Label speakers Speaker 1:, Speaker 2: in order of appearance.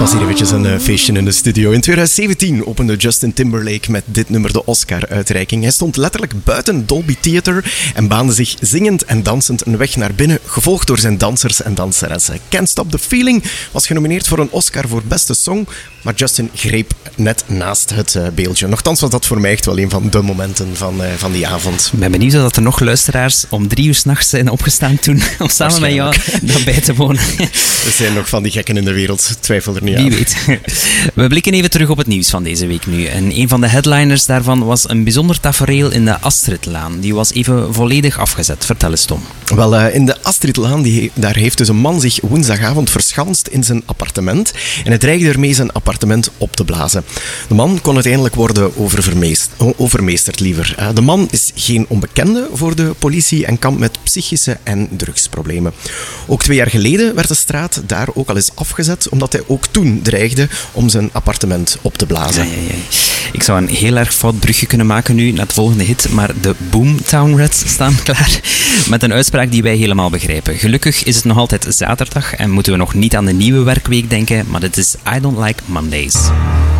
Speaker 1: was hier eventjes een feestje in de studio. In 2017 opende Justin Timberlake met dit nummer de Oscar-uitreiking. Hij stond letterlijk buiten Dolby Theater en baande zich zingend en dansend een weg naar binnen, gevolgd door zijn dansers en danseressen. Can't Stop the Feeling was genomineerd voor een Oscar voor beste song, maar Justin greep net naast het beeldje. Nochtans was dat voor mij echt wel een van de momenten van die avond.
Speaker 2: Ik ben benieuwd dat er nog luisteraars om 3 uur 's nachts zijn opgestaan toen om samen met jou dat bij te wonen.
Speaker 1: Er zijn nog van die gekken in de wereld, twijfel er niet aan.
Speaker 2: Wie weet. We blikken even terug op het nieuws van deze week nu. En een van de headliners daarvan was een bijzonder tafereel in de Astridlaan. Die was even volledig afgezet. Vertel eens, Tom.
Speaker 1: Wel, in de Astridlaan, daar heeft dus een man zich woensdagavond verschanst in zijn appartement. En hij dreigde ermee zijn appartement op te blazen. De man kon uiteindelijk worden overmeesterd liever. De man is geen onbekende voor de politie en kampt met psychische en drugsproblemen. Ook 2 jaar geleden werd de straat daar ook al eens afgezet, omdat hij ook toen dreigde om zijn appartement op te blazen.
Speaker 2: Ja. Ik zou een heel erg fout brugje kunnen maken nu naar de volgende hit, maar de Boomtown Rats staan klaar met een uitspraak die wij helemaal begrijpen. Gelukkig is het nog altijd zaterdag en moeten we nog niet aan de nieuwe werkweek denken, maar dit is I Don't Like Mondays.